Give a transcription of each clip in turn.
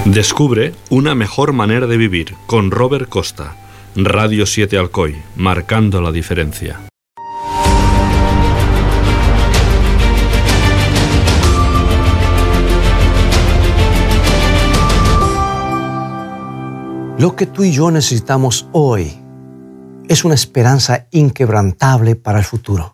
Descubre una mejor manera de vivir con Robert Costa. Radio 7 Alcoy, marcando la diferencia. Lo que tú y yo necesitamos hoy es una esperanza inquebrantable para el futuro.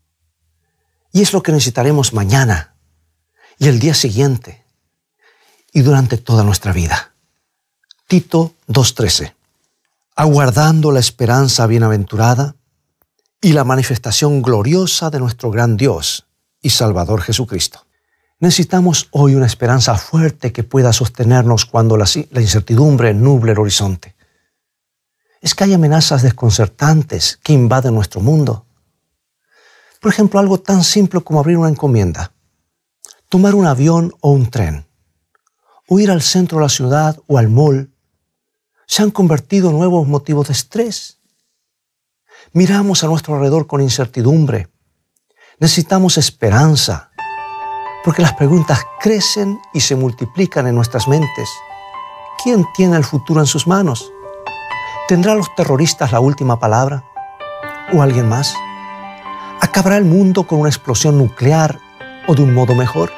Y es lo que necesitaremos mañana y el día siguiente y durante toda nuestra vida. Tito 2:13. Aguardando la esperanza bienaventurada y la manifestación gloriosa de nuestro gran Dios y Salvador Jesucristo. Necesitamos hoy una esperanza fuerte que pueda sostenernos cuando la incertidumbre nuble el horizonte. Es que hay amenazas desconcertantes que invaden nuestro mundo. Por ejemplo, algo tan simple como abrir una encomienda, tomar un avión o un tren, o ir al centro de la ciudad o al mall, se han convertido en nuevos motivos de estrés. Miramos a nuestro alrededor con incertidumbre. Necesitamos esperanza, porque las preguntas crecen y se multiplican en nuestras mentes. ¿Quién tiene el futuro en sus manos? ¿Tendrán los terroristas la última palabra? ¿O alguien más? ¿Acabará el mundo con una explosión nuclear o de un modo mejor?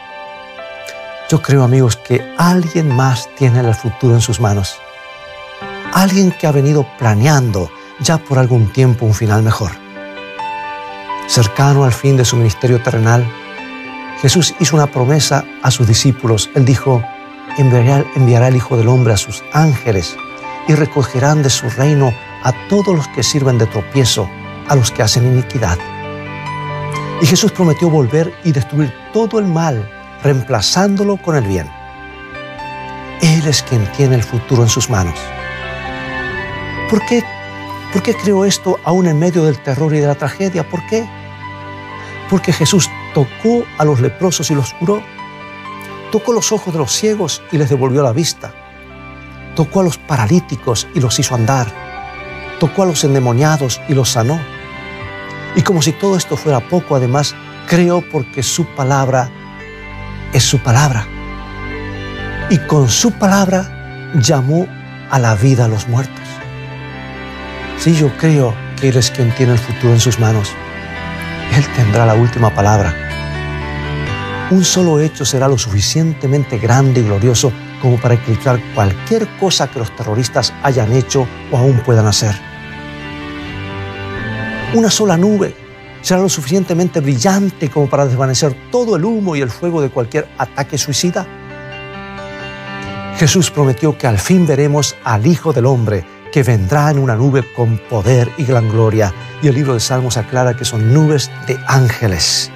Yo creo, amigos, que alguien más tiene el futuro en sus manos. Alguien que ha venido planeando ya por algún tiempo un final mejor. Cercano al fin de su ministerio terrenal, Jesús hizo una promesa a sus discípulos. Él dijo: enviará el Hijo del Hombre a sus ángeles y recogerán de su reino a todos los que sirven de tropiezo, a los que hacen iniquidad. Y Jesús prometió volver y destruir todo el mal, reemplazándolo con el bien. Él es quien tiene el futuro en sus manos. ¿Por qué creo esto aún en medio del terror y de la tragedia? ¿Por qué? Porque Jesús tocó a los leprosos y los curó. Tocó los ojos de los ciegos y les devolvió la vista. Tocó a los paralíticos y los hizo andar. Tocó a los endemoniados y los sanó. Y como si todo esto fuera poco, además, creo porque su palabra es su palabra. Y con su palabra llamó a la vida a los muertos. Sí, yo creo que Él es quien tiene el futuro en sus manos. Él tendrá la última palabra. Un solo hecho será lo suficientemente grande y glorioso como para eclipsar cualquier cosa que los terroristas hayan hecho o aún puedan hacer. Una sola nube será lo suficientemente brillante como para desvanecer todo el humo y el fuego de cualquier ataque suicida. Jesús prometió que al fin veremos al Hijo del Hombre, que vendrá en una nube con poder y gran gloria. Y el libro de Salmos aclara que son nubes de ángeles.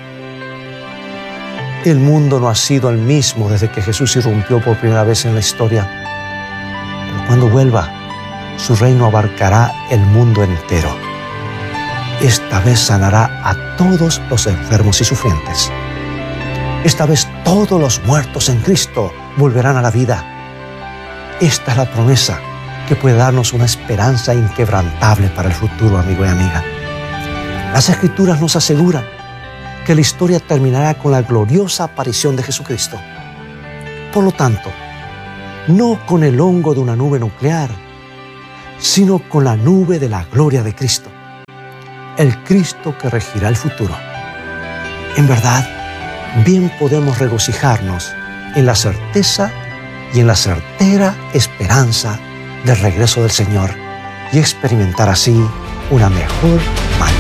El mundo no ha sido el mismo desde que Jesús irrumpió por primera vez en la historia. Pero cuando vuelva, su reino abarcará el mundo entero. Esta vez sanará a todos los enfermos y sufrientes. Esta vez todos los muertos en Cristo volverán a la vida. Esta es la promesa que puede darnos una esperanza inquebrantable para el futuro, amigo y amiga. Las Escrituras nos aseguran que la historia terminará con la gloriosa aparición de Jesucristo. Por lo tanto, no con el hongo de una nube nuclear, sino con la nube de la gloria de Cristo, el Cristo que regirá el futuro. En verdad, bien podemos regocijarnos en la certeza y en la certera esperanza del regreso del Señor y experimentar así una mejor manera